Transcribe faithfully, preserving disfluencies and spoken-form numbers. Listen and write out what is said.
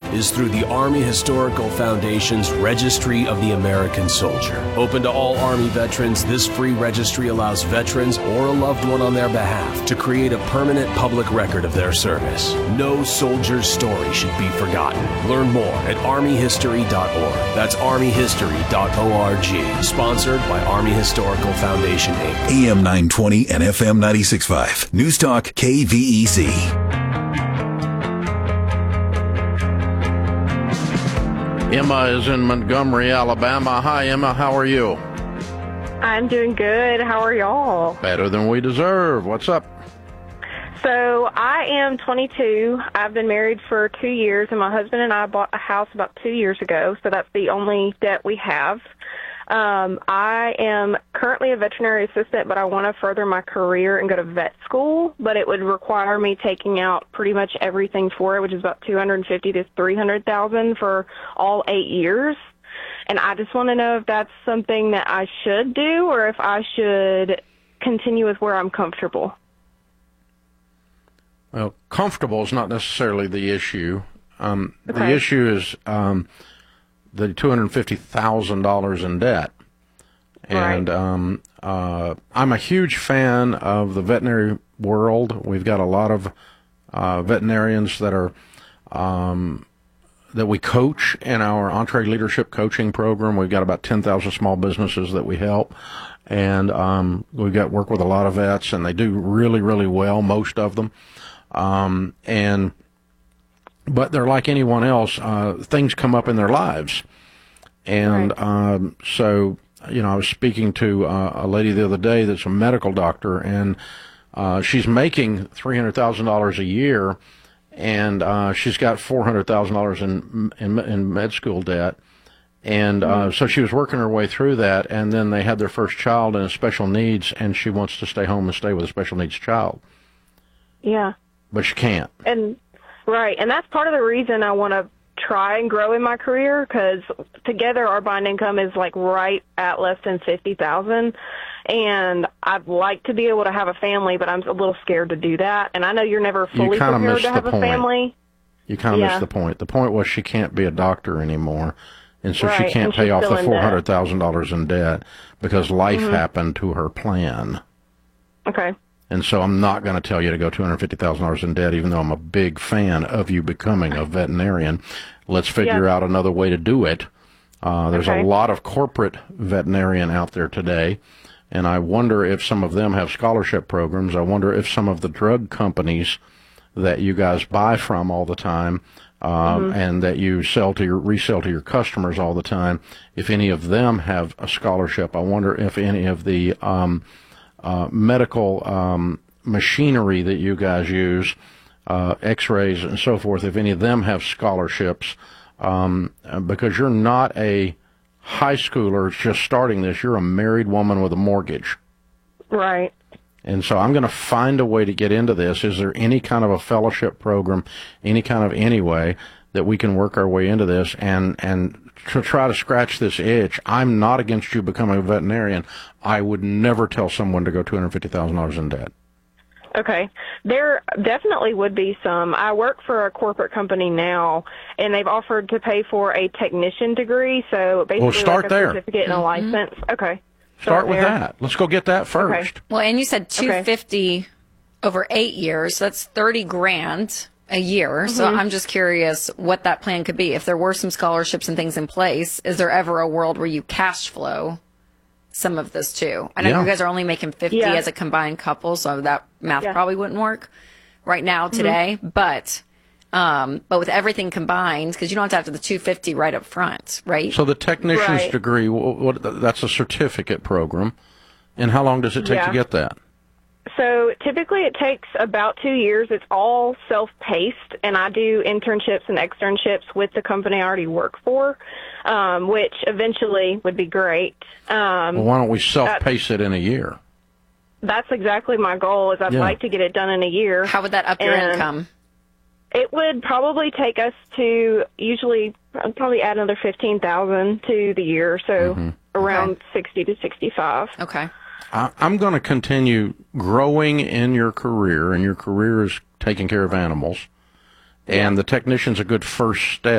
is through the Army Historical Foundation's Registry of the American Soldier. Open to all Army veterans, this free registry allows veterans or a loved one on their behalf to create a permanent public record of their service. No soldier's story should be forgotten. Learn more at army history dot org. That's army history dot org. Sponsored by Army Historical Foundation, Incorporated. A M nine twenty and F M ninety-six point five. News Talk K V E C. Emma is in Montgomery, Alabama. Hi, Emma. How are you? I'm doing good. How are y'all? Better than we deserve. What's up? So I am twenty-two. I've been married for two years, and my husband and I bought a house about two years ago, so that's the only debt we have. Um, I am currently a veterinary assistant, but I want to further my career and go to vet school, but it would require me taking out pretty much everything for it, which is about two hundred fifty to three hundred thousand for all eight years. And I just want to know if that's something that I should do or if I should continue with where I'm comfortable. Well, comfortable is not necessarily the issue. Um, Okay. The issue is um, the two hundred fifty thousand dollars in debt. And Right. um, uh, I'm a huge fan of the veterinary world. We've got a lot of uh, veterinarians that are um, that we coach in our Entree Leadership Coaching Program. We've got about ten thousand small businesses that we help. And um, we've got work with a lot of vets, and they do really, really well, most of them. Um, and, but they're like anyone else, uh, things come up in their lives. And, Right. um, so, you know, I was speaking to uh, a lady the other day that's a medical doctor, and, uh, she's making three hundred thousand dollars a year, and, uh, she's got four hundred thousand dollars in, in, in med school debt. And, uh, so she was working her way through that, and then they had their first child and special needs, and she wants to stay home and stay with a special needs child. Yeah. But she can't. And right, and that's part of the reason I want to try and grow in my career, because together our bond income is like right at less than fifty thousand, and I'd like to be able to have a family, but I'm a little scared to do that. And I know you're never fully kinda prepared missed to have the a point. family. You kind of Yeah. missed the point. The point was she can't be a doctor anymore, and so she Right, can't and pay she's off still the in four debt. hundred thousand dollars in debt because life Mhm. happened to her plan. Okay. And so I'm not going to tell you to go two hundred fifty thousand dollars in debt, even though I'm a big fan of you becoming a veterinarian. Let's figure Yeah. out another way to do it. Uh, there's Okay. a lot of corporate veterinarian out there today, and I wonder if some of them have scholarship programs. I wonder if some of the drug companies that you guys buy from all the time um, Mhm. and that you sell to your resell to your customers all the time, if any of them have a scholarship. I wonder if any of the um, uh, medical um, machinery that you guys use, uh, x-rays and so forth, if any of them have scholarships, um, because you're not a high schooler just starting this. You're a married woman with a mortgage. Right. And so I'm going to find a way to get into this. Is there any kind of a fellowship program, any kind of any way that we can work our way into this and, and to try to scratch this itch? I'm not against you becoming a veterinarian. I would never tell someone to go two hundred fifty thousand dollars in debt. Okay. There definitely would be some. I work for a corporate company now, and they've offered to pay for a technician degree, so basically Well, start like a there. certificate and a license. Okay. Start with there. that. Let's go get that first. Well, and you said two hundred fifty over eight years. So that's thirty grand a year. So Mhm. I'm just curious what that plan could be. If there were some scholarships and things in place, is there ever a world where you cash flow some of this too? I know Yeah. you guys are only making fifty Yeah. as a combined couple, so that math Yeah. probably wouldn't work right now today. But um, but with everything combined, because you don't have to have the two hundred fifty right up front, right? So the technician's Right. degree, what, what, that's a certificate program. And how long does it take Yeah. to get that? So typically it takes about two years. It's all self-paced, and I do internships and externships with the company I already work for, um, which eventually would be great. Um, Well, why don't we self-pace it in a year? That's exactly my goal. Is I'd Yeah. like to get it done in a year. How would that up your And income? It would probably take us to usually I'd probably add another fifteen thousand to the year, so Mm-hmm. around sixty to sixty-five. Okay. I, I'm going to continue growing in your career, and your career is taking care of animals. And the technician's a good first step.